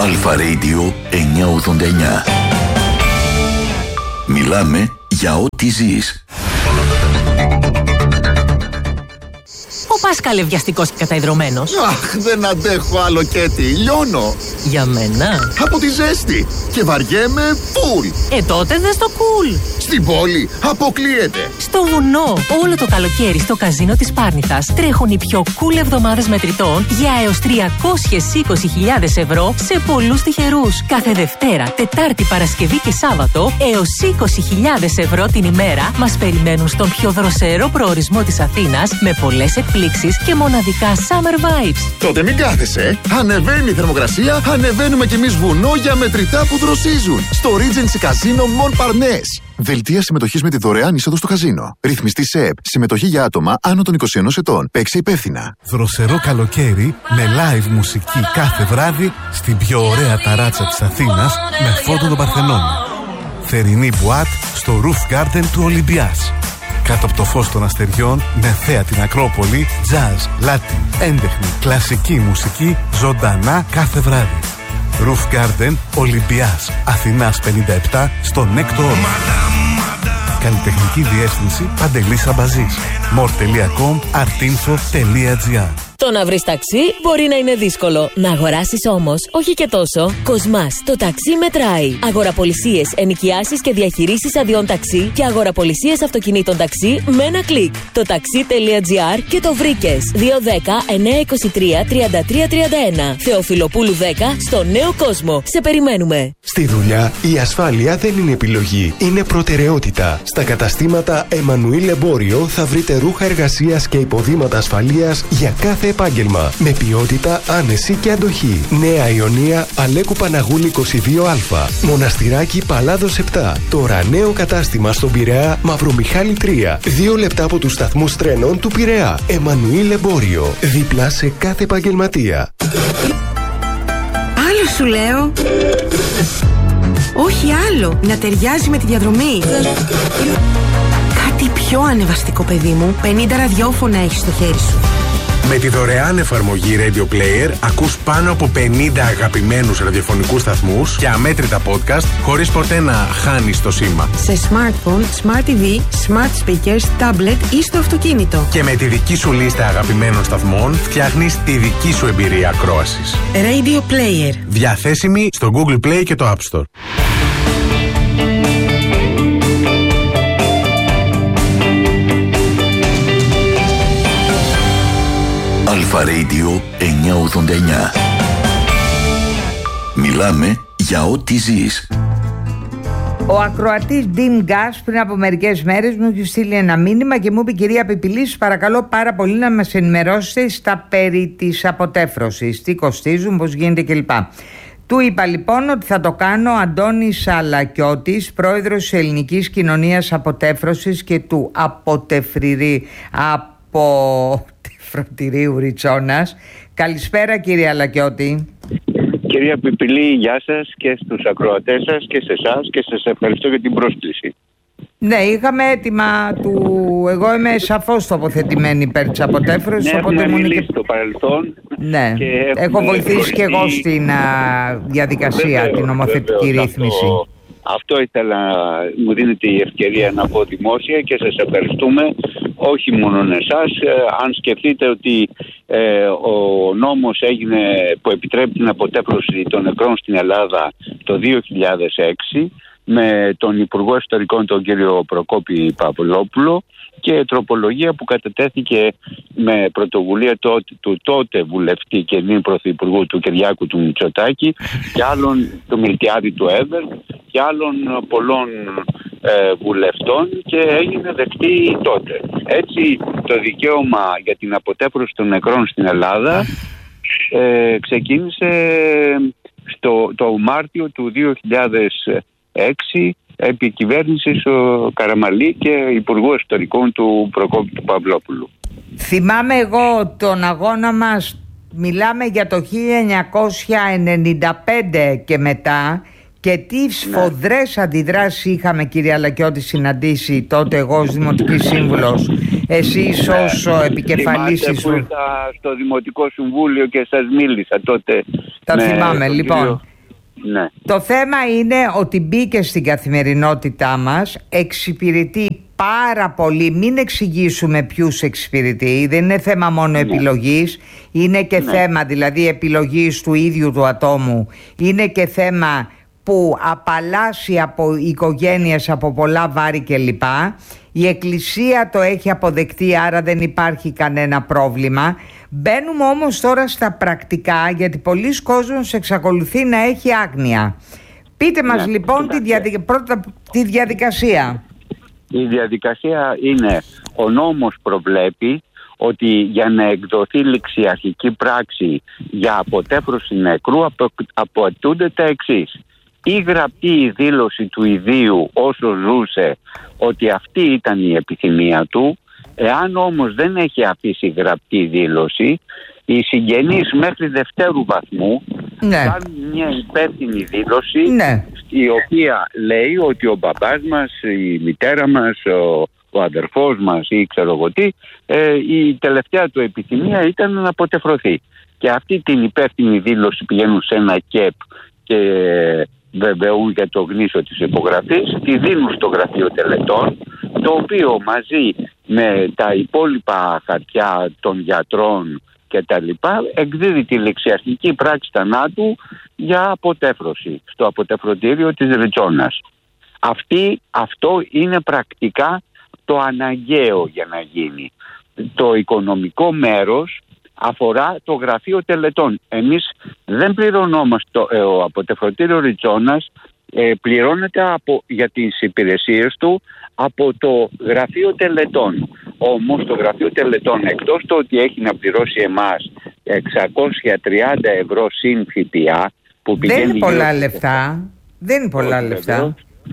Αλφα Radio 989. Μιλάμε για ό,τι ζεις. Ο Πάσκαλε βιαστικός και καταϊδρωμένος. Αχ, δεν αντέχω άλλο Κέτι, λιώνω. Για μένα. Από τη ζέστη. Και βαριέμαι φουλ. Τότε δες το κουλ. Στην πόλη αποκλείεται. Στο βουνό, όλο το καλοκαίρι στο καζίνο της Πάρνηθας τρέχουν οι πιο cool εβδομάδες μετρητών για έως 320.000 ευρώ σε πολλούς τυχερούς. Κάθε Δευτέρα, Τετάρτη, Παρασκευή και Σάββατο έως 20.000 ευρώ την ημέρα μας περιμένουν στον πιο δροσερό προορισμό της Αθήνας με πολλές εκπλήξεις και μοναδικά summer vibes. Τότε μην κάθεσαι. Ανεβαίνει η θερμοκρασία, ανεβαίνουμε κι εμείς βουνό για μετρητά που δροσίζουν. Στο Regency Casino Montparnasse. Δελτία συμμετοχής με τη δωρεάν είσοδο στο καζίνο. Ρυθμιστή ΣΕΠ. Συμμετοχή για άτομα άνω των 21 ετών. Παίξε υπεύθυνα. Δροσερό καλοκαίρι με live μουσική κάθε βράδυ στην πιο ωραία ταράτσα της Αθήνας με φόντο τον Παρθενώνα. Θερινή μπουάτ στο Roof Garden του Ολυμπιάς. Κάτω από το φως των αστεριών, με θέα την Ακρόπολη, jazz, latin, έντεχνη, κλασική μουσική, ζωντανά κάθε βράδυ. Roof Garden, Ολυμπιάς, Αθηνάς 57, στον έκτο όροφο. Καλλιτεχνική διεύθυνση Παντελής Αμπαζής. more.com, artinfo.gr. Το να βρεις ταξί μπορεί να είναι δύσκολο. Να αγοράσεις όμως, όχι και τόσο. Κοσμάς, το ταξί μετράει. Αγοραπολισίες, ενοικιάσεις και διαχειρήσεις αδειών ταξί και αγοραπολισίες αυτοκινήτων ταξί με ένα κλικ. Το ταξί.gr και το βρήκες. 210-923-3331. Θεοφιλοπούλου 10 στο Νέο Κόσμο. Σε περιμένουμε. Στη δουλειά η ασφάλεια δεν είναι επιλογή, είναι προτεραιότητα. Στα καταστήματα Εμμανουήλ Εμπόριο θα βρείτε ρούχα εργασίας και υποδήματα ασφαλείας για κάθε επάγγελμα. Με ποιότητα, άνεση και αντοχή. Νέα Ιωνία, Αλέκου Παναγούλη 22Α. Μοναστηράκι Παλάδος 7. Τώρα νέο κατάστημα στον Πειραιά, Μαυρομιχάλη 3. 2 λεπτά από τους σταθμούς τρένων του Πειραιά. Εμμανουήλ Εμπόριο. Δίπλα σε κάθε επαγγελματία. Άλλο σου λέω. Όχι άλλο. Να ταιριάζει με τη διαδρομή. Κάτι πιο ανεβαστικό, παιδί μου. 50 ραδιόφωνα έχεις στο χέρι σου. Με τη δωρεάν εφαρμογή Radio Player ακούς πάνω από 50 αγαπημένους ραδιοφωνικούς σταθμούς και αμέτρητα podcast χωρίς ποτέ να χάνεις το σήμα. Σε smartphone, smart TV, smart speakers, tablet ή στο αυτοκίνητο. Και με τη δική σου λίστα αγαπημένων σταθμών φτιάχνεις τη δική σου εμπειρία ακρόασης. Radio Player. Διαθέσιμη στο Google Play και το App Store. Αλφα Radio 989. Μιλάμε για ό,τι ζεις. Ο ακροατής Dean Gas πριν από μερικές μέρες μου έχει στείλει ένα μήνυμα και μου είπε: κυρία Πιπιλή, σας παρακαλώ πάρα πολύ να μας ενημερώσετε στα περί της αποτέφρωσης. Τι κοστίζουν, πώς γίνεται κλπ. Του είπα λοιπόν ότι θα το κάνω. Ο Αντώνης Αλακιώτης, πρόεδρος της Ελληνικής Κοινωνίας Αποτέφρωσης και του Αποτεφρωτηρίου Ριτσόνας. Καλησπέρα κύριε Αλακιώτη. Κυρία Πιπιλή, γεια σας και στους ακροατές σας και σε εσάς και σας ευχαριστώ για την πρόσκληση. Ναι, είχαμε έτοιμα του. Εγώ είμαι σαφώς τοποθετημένη υπέρ της αποτέφρωσης. Ναι, έχουμε μιλήσει στο παρελθόν. Ναι, έχω βοηθήσει και εγώ στην διαδικασία, την νομοθετική ρύθμιση. Αυτό ήθελα, μου δίνετε η ευκαιρία να πω δημόσια και σας ευχαριστούμε, όχι μόνο εσάς. Αν σκεφτείτε ότι ο νόμος έγινε που επιτρέπει την αποτέφρωση των νεκρών στην Ελλάδα το 2006 με τον Υπουργό Ιστορικών τον κύριο Προκόπη Παυλόπουλο και τροπολογία που κατατέθηκε με πρωτοβουλία του τότε βουλευτή και νυν πρωθυπουργού του Κυριάκου του Μητσοτάκη και άλλων του Μιλτιάδη του Εύερ και άλλων πολλών βουλευτών και έγινε δεκτή τότε. Έτσι το δικαίωμα για την αποτέφρωση των νεκρών στην Ελλάδα ξεκίνησε το Μάρτιο του 2006 επί κυβέρνησης ο Καραμαλή και Υπουργό Ιστορικών του Προκόπη του Παυλόπουλου. Θυμάμαι εγώ τον αγώνα μας, μιλάμε για το 1995 και μετά, και τι σφοδρές αντιδράσεις είχαμε κύριε Αλακιώτη συναντήσει τότε εγώ ως Δημοτική Σύμβουλος, εσείς ως επικεφαλής. Θυμάστε που ήρθα στο Δημοτικό Συμβούλιο και σας μίλησα τότε. Τα θυμάμαι λοιπόν. Ναι. Το θέμα είναι ότι μπήκε στην καθημερινότητά μας, εξυπηρετεί πάρα πολύ. Μην εξηγήσουμε ποιους εξυπηρετεί. Δεν είναι θέμα μόνο επιλογής, είναι και θέμα δηλαδή επιλογής του ίδιου του ατόμου. Είναι και θέμα που απαλλάσσει από οικογένειες από πολλά βάρη κλπ. Η Εκκλησία το έχει αποδεκτεί, άρα δεν υπάρχει κανένα πρόβλημα. Μπαίνουμε όμως τώρα στα πρακτικά, γιατί πολλοί κόσμος εξακολουθεί να έχει άγνοια. Πείτε μας λοιπόν πρώτα τη διαδικασία. Η διαδικασία είναι, ο νόμος προβλέπει ότι για να εκδοθεί ληξιαρχική πράξη για αποτέφρωση νεκρού απαιτούνται τα εξής. Η γραπτή δήλωση του ιδίου όσο ζούσε ότι αυτή ήταν η επιθυμία του. Εάν όμως δεν έχει αφήσει γραπτή δήλωση, οι συγγενείς μέχρι δευτέρου βαθμού κάνουν μια υπεύθυνη δήλωση η οποία λέει ότι ο μπαμπάς μας, η μητέρα μας, ο αδερφός μας ή ξέρω εγώ τι, η τελευταία του επιθυμία ήταν να αποτεφρωθεί. Και αυτή την υπεύθυνη δήλωση πηγαίνουν σε ένα ΚΕΠ και βεβαιούν για το γνήσιο της υπογραφής, τη δίνουν στο γραφείο τελετών, το οποίο μαζί με τα υπόλοιπα χαρτιά των γιατρών και τα λοιπά εκδίδει τη ληξιαρχική πράξη θανάτου για αποτέφρωση στο αποτεφρωτήριο της Ριτσόνας. Αυτό είναι πρακτικά το αναγκαίο για να γίνει. Το οικονομικό μέρος αφορά το γραφείο τελετών. Εμείς δεν πληρωνόμαστε, ο αποτεφρωτήριο Ριτσόνας πληρώνεται για τις υπηρεσίες του από το γραφείο τελετών. Όμως το γραφείο τελετών, εκτός το ότι έχει να πληρώσει εμάς 630 ευρώ συν ΦΠΑ, που πηγαίνει... Δεν είναι πολλά λεφτά. Δεν είναι πολλά λεφτά.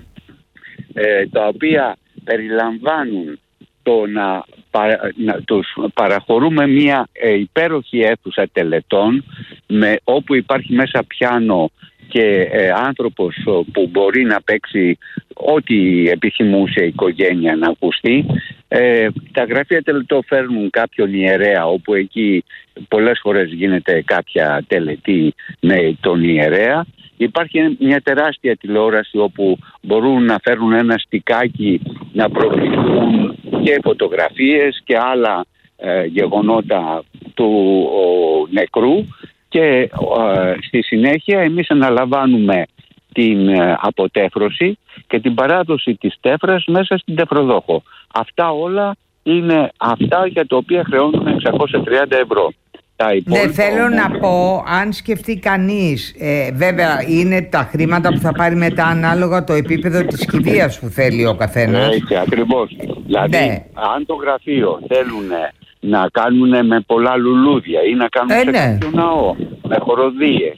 Τα οποία περιλαμβάνουν το να τους παραχωρούμε μια υπέροχη αίθουσα τελετών όπου υπάρχει μέσα πιάνο και άνθρωπος που μπορεί να παίξει ό,τι επιθυμούσε η οικογένεια να ακουστεί. Τα γραφεία τελετών φέρνουν κάποιον ιερέα, όπου εκεί πολλές φορές γίνεται κάποια τελετή με τον ιερέα. Υπάρχει μια τεράστια τηλεόραση όπου μπορούν να φέρουν ένα στικάκι να προβληθούν και φωτογραφίες και άλλα γεγονότα του νεκρού, και στη συνέχεια εμείς αναλαμβάνουμε την αποτέφρωση και την παράδοση της τέφρας μέσα στην τεφροδόχο. Αυτά όλα είναι αυτά για τα οποία χρεώνουμε 630 ευρώ. Ναι, θέλω να πω, αν σκεφτεί κανείς, βέβαια είναι τα χρήματα που θα πάρει μετά ανάλογα το επίπεδο της κηδείας που θέλει ο καθένας. Έτσι, ακριβώς. Δηλαδή, αν το γραφείο θέλουν να κάνουν με πολλά λουλούδια ή να κάνουν σε κάποιο ναό, με χοροδίες,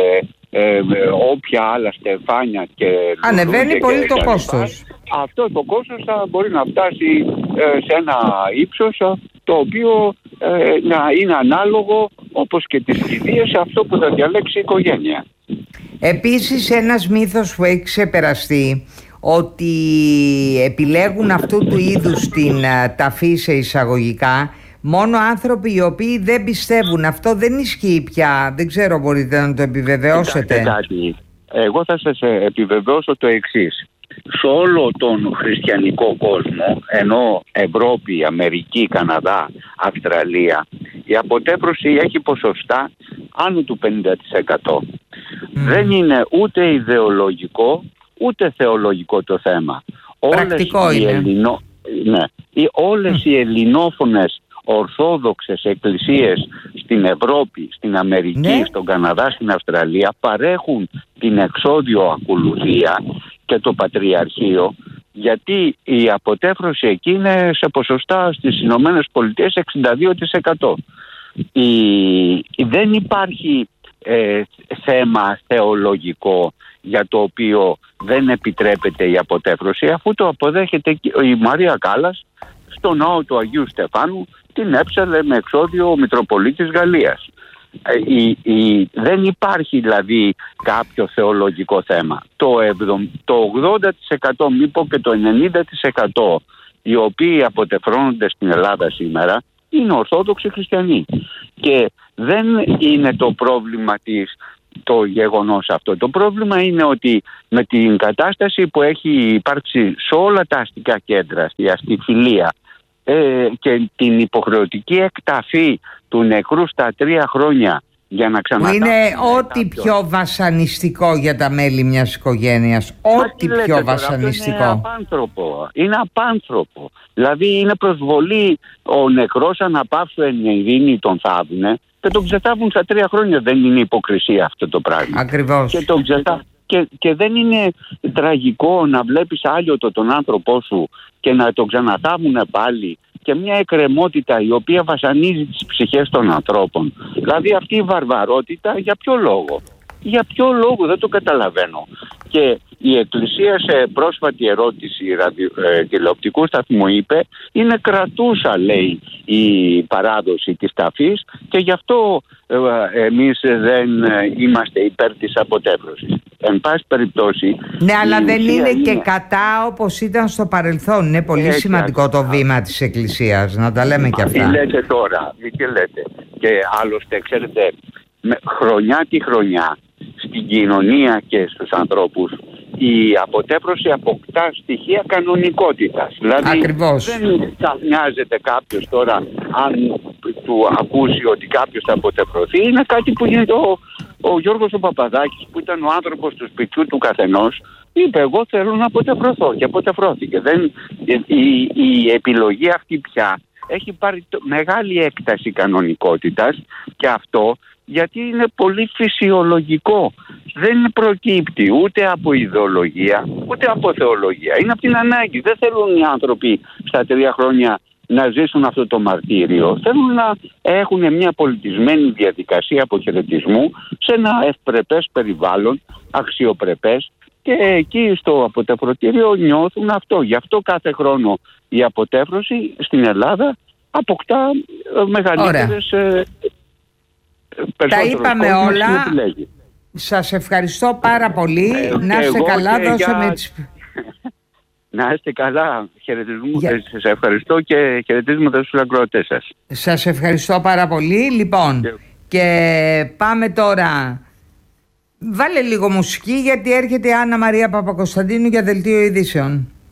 με όποια άλλα στεφάνια και ανεβαίνει πολύ το κόστος. Αυτό το κόστος θα μπορεί να φτάσει σε ένα ύψος το οποίο να είναι ανάλογο, όπως και τις κηδείες, σε αυτό που θα διαλέξει η οικογένεια. Επίσης, ένας μύθος που έχει ξεπεραστεί, ότι επιλέγουν αυτού του είδους την ταφή σε εισαγωγικά μόνο άνθρωποι οι οποίοι δεν πιστεύουν. Αυτό δεν ισχύει πια. Δεν ξέρω, μπορείτε να το επιβεβαιώσετε? Εγώ θα σας επιβεβαιώσω το εξής. Σε όλο τον χριστιανικό κόσμο, ενώ Ευρώπη, Αμερική, Καναδά, Αυστραλία, η αποτέφρωση έχει ποσοστά άνω του 50%. Δεν είναι ούτε ιδεολογικό ούτε θεολογικό το θέμα. Πρακτικό όλες οι ελληνόφωνες ορθόδοξες εκκλησίες στην Ευρώπη, στην Αμερική, στον Καναδά, στην Αυστραλία παρέχουν την εξόδιο ακολουθία και το πατριαρχείο, γιατί η αποτέφρωση εκεί είναι σε ποσοστά στις Ηνωμένες Πολιτείες 62%. Δεν υπάρχει θέμα θεολογικό για το οποίο δεν επιτρέπεται η αποτέφρωση, αφού το αποδέχεται η Μαρία Κάλλας στο ναό του Αγίου Στεφάνου, την έψαλε με εξώδιο ο Μητροπολίτης Γαλλίας. Δεν υπάρχει δηλαδή κάποιο θεολογικό θέμα. Το 80%, μήπως και το 90% οι οποίοι αποτεφρώνονται στην Ελλάδα σήμερα είναι Ορθόδοξοι χριστιανοί. Και δεν είναι το πρόβλημα της το γεγονός αυτό. Το πρόβλημα είναι ότι με την κατάσταση που έχει υπάρξει σε όλα τα αστικά κέντρα, στη αστιφιλία, και την υποχρεωτική εκταφή του νεκρού στα 3 χρόνια για να ξανατάξουν. Που είναι ό,τι πιο βασανιστικό για τα μέλη μιας οικογένειας. Ό,τι πιο βασανιστικό. Είναι απάνθρωπο. Δηλαδή είναι προσβολή. Ο νεκρός αναπαύσου εν ειρήνη τον θάβουνε και τον ξεθάβουν στα 3 χρόνια. Δεν είναι υποκρισία αυτό το πράγμα? Ακριβώς. Και δεν είναι τραγικό να βλέπεις άλλοτε τον άνθρωπό σου και να τον ξαναθάβουν πάλι, και μια εκκρεμότητα η οποία βασανίζει τις ψυχές των ανθρώπων. Δηλαδή αυτή η βαρβαρότητα για ποιο λόγο? Για ποιο λόγο? Δεν το καταλαβαίνω. Και η Εκκλησία σε πρόσφατη ερώτηση τηλεοπτικού σταθμού είπε είναι κρατούσα, λέει, η παράδοση της ταφής και γι' αυτό εμείς δεν είμαστε υπέρ της αποτέφρωσης. Εν πάση περιπτώσει... Ναι, αλλά δεν είναι και κατά όπως ήταν στο παρελθόν. Είναι πολύ σημαντικό το βήμα της Εκκλησίας, να τα λέμε και αυτά. Τι λέτε τώρα, τι λέτε? Και άλλωστε, ξέρετε, χρονιά τη χρονιά στην κοινωνία και στους ανθρώπους η αποτέφρωση αποκτά στοιχεία κανονικότητας. Δηλαδή ακριβώς. Δεν θα νοιάζεται κάποιος τώρα αν του ακούσει ότι κάποιος θα αποτεφρωθεί. Είναι κάτι που γίνεται. Ο Γιώργος ο Παπαδάκης, που ήταν ο άνθρωπος του σπιτιού του καθενός, είπε εγώ θέλω να αποτεφρωθώ και αποτεφρώθηκε. Η επιλογή αυτή πια έχει πάρει μεγάλη έκταση κανονικότητας, και αυτό γιατί είναι πολύ φυσιολογικό. Δεν προκύπτει ούτε από ιδεολογία ούτε από θεολογία. Είναι από την ανάγκη. Δεν θέλουν οι άνθρωποι στα 3 χρόνια να ζήσουν αυτό το μαρτύριο. Θέλουν να έχουν μια πολιτισμένη διαδικασία αποχαιρετισμού σε ένα ευπρεπές περιβάλλον, αξιοπρεπές, και εκεί στο αποτεφρωτήριο νιώθουν αυτό. Γι' αυτό κάθε χρόνο η αποτέφρωση στην Ελλάδα αποκτά μεγαλύτερες... Τα είπαμε όλα. Σας ευχαριστώ πάρα πολύ. Να είστε καλά. Να είστε καλά. Σας ευχαριστώ και χαιρετίσματα στους ακροατές σας. Σας ευχαριστώ πάρα πολύ. Λοιπόν, και πάμε τώρα. Βάλε λίγο μουσική, γιατί έρχεται η Άννα Μαρία Παπακοσταντίνου για δελτίο ειδήσεων.